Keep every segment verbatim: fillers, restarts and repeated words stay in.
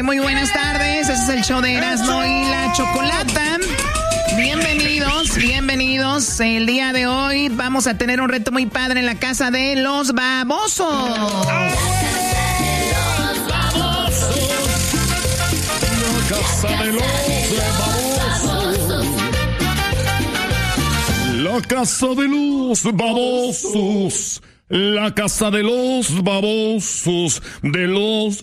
muy buenas tardes. Este es el show de Erasmo y la Chocolata. Bienvenidos, bienvenidos. El día de hoy vamos a tener un reto muy padre en la casa de los babosos. La casa de los babosos. La casa de los babosos. La casa de los babosos. De los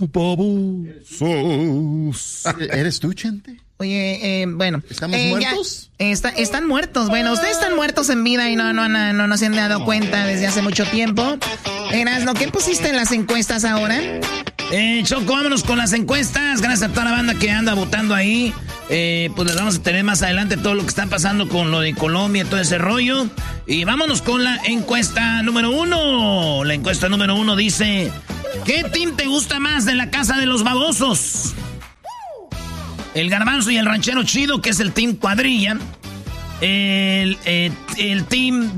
babosos. ¿Eres tú, Chente? Oye, eh, bueno. ¿Estamos eh, muertos? Ya, está, están muertos. Bueno, ustedes están muertos en vida y no, no, no, no, no se han dado cuenta desde hace mucho tiempo. Erasmo, ¿qué pusiste en las encuestas ahora? Eh, Choco, vámonos con las encuestas. Gracias a toda la banda que anda votando ahí. Eh, pues les vamos a tener más adelante todo lo que está pasando con lo de Colombia, todo ese rollo. Y vámonos con la encuesta número uno. La encuesta número uno dice: ¿qué team te gusta más de la casa de los babosos? El Garbanzo y el Ranchero Chido, que es el team cuadrilla. El, eh, el team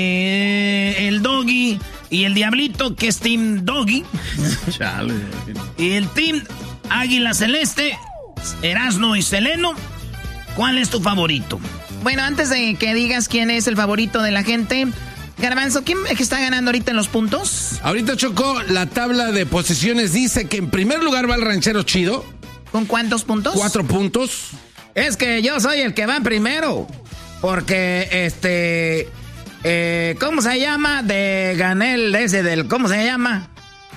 de el Doggy y el Diablito, que es team Doggy. Chale. Y el team Águila Celeste, Erasmo y Seleno. ¿Cuál es tu favorito? Bueno, antes de que digas quién es el favorito de la gente, Garbanzo, ¿quién es que está ganando ahorita en los puntos? Ahorita, Choco, la tabla de posiciones dice que en primer lugar va el Ranchero Chido. ¿Con cuántos puntos? Cuatro puntos. Es que yo soy el que va primero. Porque, este... Eh, ¿Cómo se llama? De Ganel, ese del... ¿Cómo se llama?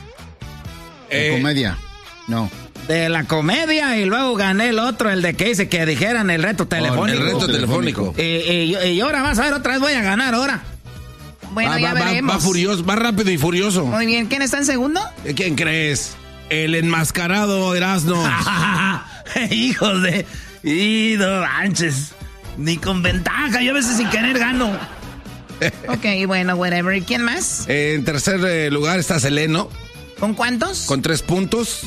Eh, comedia. No. De la comedia, y luego gané el otro, el de que dice que dijeran el reto telefónico. Oh, el reto telefónico. Y, y, y ahora vas a ver, otra vez voy a ganar ahora. Bueno, va, ya va, veremos. Va furioso, va rápido y furioso. Muy bien, ¿quién está en segundo? ¿Quién crees? El enmascarado Erasmo. Hijos de... Y no manches. Ni con ventaja, yo a veces sin querer gano. Ok, bueno, whatever. ¿Y quién más? En tercer eh, lugar está Seleno. ¿Con cuántos? Con tres puntos.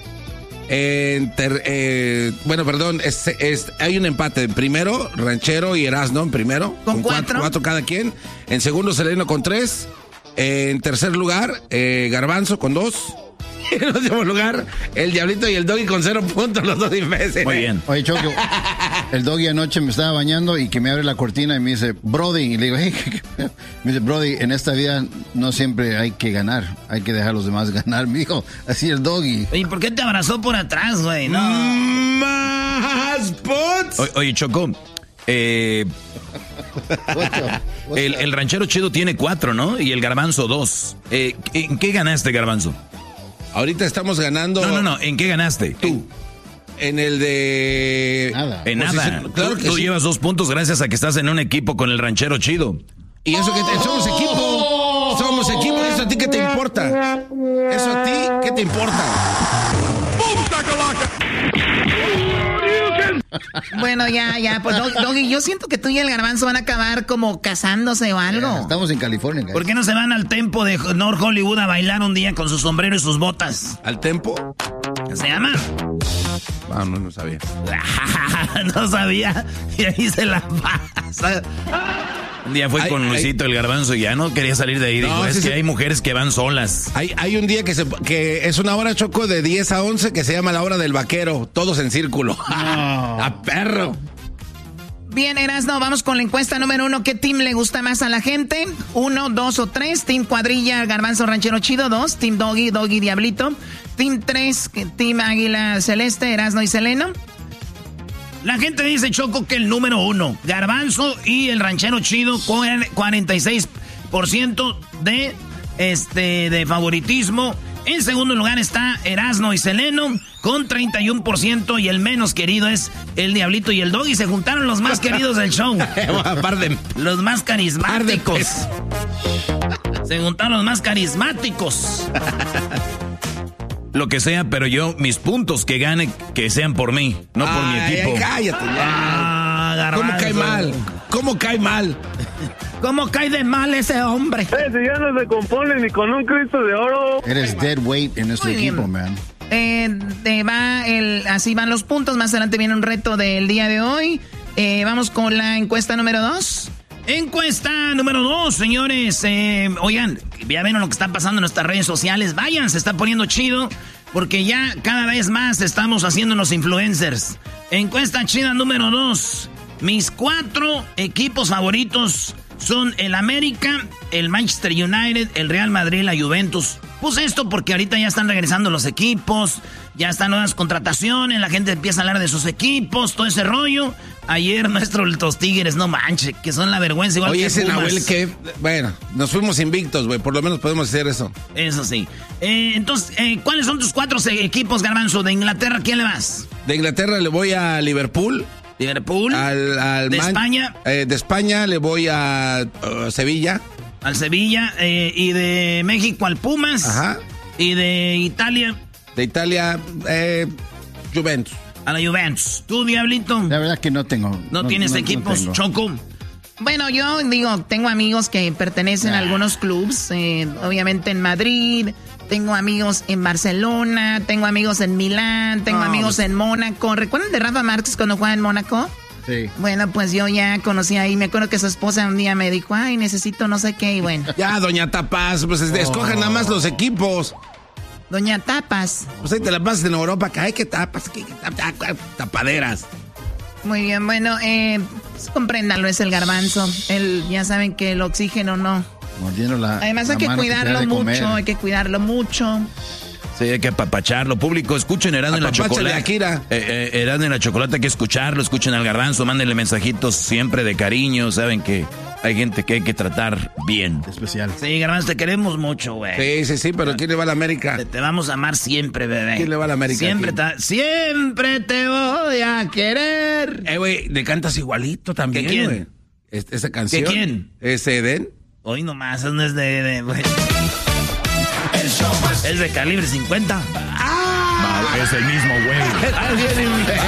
En ter, eh, bueno, perdón, es, es, hay un empate. En primero, Ranchero y Erasmo en primero. ¿Con, con cuatro? cuatro? Cuatro cada quien. En segundo, Seleno con tres. En tercer lugar, eh, Garbanzo con dos. En último lugar, el Diablito y el Doggy con cero puntos, los dos imbéciles. Muy bien. Oye, Choco, el Doggy anoche me estaba bañando y que me abre la cortina y me dice, Brody, y le digo, hey, me dice, Brody, en esta vida no siempre hay que ganar, hay que dejar a los demás ganar. Me dijo, así el Doggy. ¿Y por qué te abrazó por atrás, güey? No. Más pots. O, oye, Choco, eh, el, el Ranchero Chido tiene cuatro, ¿no? Y el Garbanzo dos. Eh, ¿En qué ganaste, Garbanzo? Ahorita estamos ganando. No, no, no. ¿En qué ganaste? Tú. En el de... Nada. En nada. Pues, claro tú que tú sí. llevas dos puntos gracias a que estás en un equipo con el Ranchero Chido. Y eso que te, somos equipo. Somos equipo. ¿Eso a ti qué te importa? ¿Eso a ti qué te importa? Bueno, ya, ya, pues Doggy, yo siento que tú y el Garbanzo van a acabar como casándose o algo. Estamos en California. ¿Por qué no se van al tempo de North Hollywood a bailar un día con su sombrero y sus botas? ¿Al tempo? ¿Qué se llama? Ah, no, no sabía. No sabía. Y ahí se la pasa. Un día fue Ay, con ay. Luisito el Garbanzo y ya no quería salir de ahí. No, Dijo, es sí, que sí. hay mujeres que van solas. Hay, hay un día que, se, que es una hora, Choco, de diez a once que se llama la hora del vaquero. Todos en círculo. ¡A perro! Bien, Erasmo, vamos con la encuesta número uno. ¿Qué team le gusta más a la gente? Uno, dos o tres. Team Cuadrilla, Garbanzo, Ranchero Chido. Dos. Team Doggy, Doggy, Diablito. Team tres, Team Águila Celeste, Erasmo y Seleno. La gente dice, Choco, que el número uno, Garbanzo y el Ranchero Chido, con cuarenta y seis por ciento de, este, de favoritismo. En segundo lugar está Erasmo y Seleno con treinta y uno por ciento y el menos querido es el Diablito y el Doggy. Se juntaron los más queridos del show. Los más carismáticos. Se juntaron los más carismáticos. Lo que sea, pero yo, mis puntos que gane, que sean por mí, no por mi Ay, equipo. ay, cállate ya. Ah, ¿Cómo Garbanzo. cae mal? ¿Cómo cae mal? ¿Cómo cae de mal ese hombre? Eh, si ya no se compone ni con un Cristo de oro. Eres dead weight en nuestro Muy bien. equipo, man. Eh, de- va el, así van los puntos. Más adelante viene un reto del día de hoy. Eh, vamos con la encuesta número dos. Encuesta número dos, señores. Eh, oigan, ya ven lo que está pasando en nuestras redes sociales. Vayan, se está poniendo chido. porque ya cada vez más estamos haciéndonos influencers. Encuesta chida número dos. Mis cuatro equipos favoritos son el América, el Manchester United, el Real Madrid, la Juventus. Puse esto porque ahorita ya están regresando los equipos, ya están nuevas contrataciones, la gente empieza a hablar de sus equipos, todo ese rollo. Ayer nuestros Tigres, no manches, que son la vergüenza igual. Oye, que ese Pumas. Nahuel que, bueno, nos fuimos invictos, güey, por lo menos podemos hacer eso. Eso sí. Eh, entonces, eh, ¿cuáles son tus cuatro equipos, Garbanzo? De Inglaterra, ¿quién le vas? De Inglaterra le voy a Liverpool. Liverpool. Al, al de Man- España. Eh, de España le voy a uh, Sevilla. Al Sevilla. Eh, y de México al Pumas. Ajá. Y de Italia. De Italia, eh, Juventus. A la Juventus. ¿Tú, Diablito? La verdad que no tengo. ¿No, no tienes no, equipos, no Choco? Bueno, yo digo, tengo amigos que pertenecen ah. a algunos clubs. Eh, obviamente en Madrid. Tengo amigos en Barcelona, tengo amigos en Milán, tengo oh, amigos en Mónaco. ¿Recuerdan de Rafa Márquez cuando jugaba en Mónaco? Sí. Bueno, pues yo ya conocí ahí. Me acuerdo que su esposa un día me dijo, ay, necesito no sé qué, y bueno. Ya, doña Tapas, pues oh. escojan nada más los equipos. Doña Tapas. Pues ahí te la pasas en Europa, que hay que tapas, que, que tap, tap, tapaderas. Muy bien, bueno, eh, pues, compréndanlo, es el Garbanzo. Él, ya saben que el oxígeno no. La, Además hay la que cuidarlo que mucho, hay que cuidarlo mucho. Sí, hay que apapacharlo. Público, escuchen Erasmo en la Chocolata. Eh, eh, Erasmo en la Chocolata, hay que escucharlo. Escuchen al Garbanzo, mándenle mensajitos siempre de cariño. Saben que hay gente que hay que tratar bien. Especial. Sí, Garbanzo, te queremos mucho, güey. Sí, sí, sí, pero ¿quién le va a la América? Te, te vamos a amar siempre, bebé. ¿Quién le va a la América? Siempre, ta, siempre te voy a querer. Eh, güey, le cantas igualito también, ¿Qué quién? güey. Es, esa canción. ¿Qué quién? ¿Es Eden? Hoy nomás, eso no es de... de, de es de calibre cincuenta. ¡Ah! No, es el mismo, güey.